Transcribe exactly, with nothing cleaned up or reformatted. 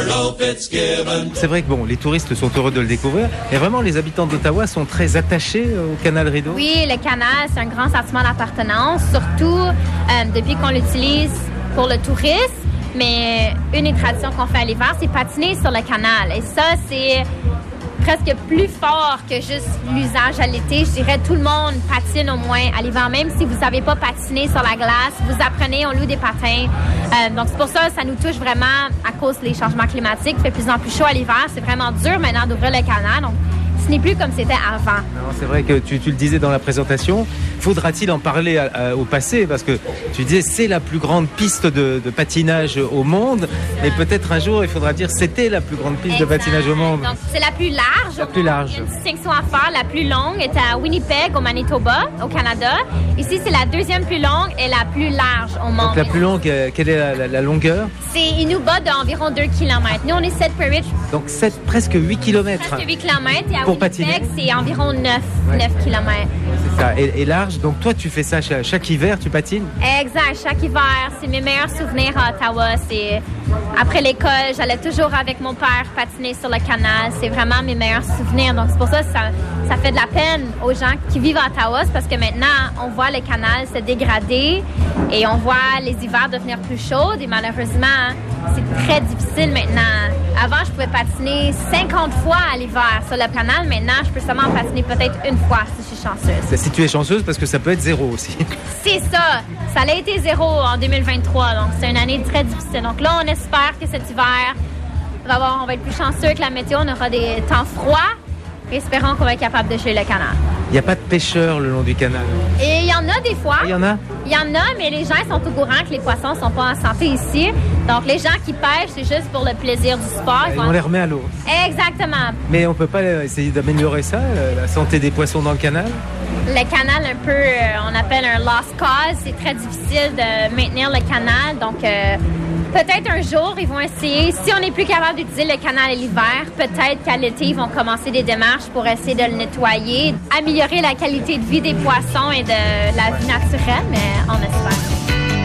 C'est vrai que bon, les touristes sont heureux de le découvrir, mais vraiment les habitants d'Ottawa sont très attachés au canal Rideau. Oui, le canal, c'est un grand sentiment d'appartenance, surtout euh, depuis qu'on l'utilise pour le tourisme. Mais une des traditions qu'on fait à l'hiver, c'est patiner sur le canal. Et ça, c'est presque plus fort que juste l'usage à l'été. Je dirais tout le monde patine au moins à l'hiver. Même si vous ne savez pas patiner sur la glace, vous apprenez, on loue des patins. Euh, donc c'est pour ça que ça nous touche vraiment à cause des changements climatiques. Il fait de plus en plus chaud à l'hiver. C'est vraiment dur maintenant d'ouvrir le canal. Donc ce n'est plus comme c'était avant. Non, c'est vrai que tu, tu le disais dans la présentation. Faudra-t-il en parler à, à, au passé? Parce que tu disais c'est la plus grande piste de, de patinage au monde. Et peut-être un jour il faudra dire c'était la plus grande piste Exact. de patinage au monde. Donc c'est la plus large. La plus large. Il y a une distinction à faire. La plus longue est à Winnipeg, au Manitoba, au Canada. Ici c'est la deuxième plus longue et la plus large au monde. Donc la plus longue, quelle est la, la, la longueur? C'est, il nous bat d'environ deux kilomètres. Nous on est sept Prairie. Donc sept, presque huit kilomètres. Presque huit kilomètres. Et à Pour Winnipeg, patiner. c'est environ neuf, Ouais. neuf kilomètres. C'est ça. Et, et large. Donc toi tu fais ça chaque, chaque hiver, tu patines? Exact. Chaque hiver, c'est mes meilleurs souvenirs à Ottawa. C'est après l'école, j'allais toujours avec mon père patiner sur le canal. C'est vraiment mes meilleurs souvenirs. Donc c'est pour ça que ça, ça fait de la peine aux gens qui vivent à Ottawa. C'est parce que maintenant, on voit le canal se dégrader et on voit les hivers devenir plus chauds. Et malheureusement, c'est très difficile maintenant. Avant, je pouvais patiner cinquante fois à l'hiver sur le canal. Maintenant, je peux seulement patiner peut-être une fois si je suis chanceuse. Si tu es chanceuse, parce que ça peut être zéro aussi. C'est ça. Ça a été zéro en deux mille vingt-trois. Donc, c'est une année très difficile. Donc là, on espère que cet hiver, on va, avoir, on va être plus chanceux que la météo. On aura des temps froids. Espérons qu'on va être capable de geler le canal. Il n'y a pas de pêcheurs le long du canal. Et il y en a des fois. Il y en a? Il y en a, mais les gens sont au courant que les poissons ne sont pas en santé ici. Donc, les gens qui pêchent, c'est juste pour le plaisir du sport. Et on les remet à l'eau. Exactement. Mais on ne peut pas essayer d'améliorer ça, la santé des poissons dans le canal? Le canal, un peu, euh, on appelle un lost cause. C'est très difficile de maintenir le canal. Donc, euh, peut-être un jour, ils vont essayer. Si on n'est plus capable d'utiliser le canal à l'hiver, peut-être qu'à l'été, ils vont commencer des démarches pour essayer de le nettoyer, améliorer la qualité de vie des poissons et de la vie naturelle, mais on espère.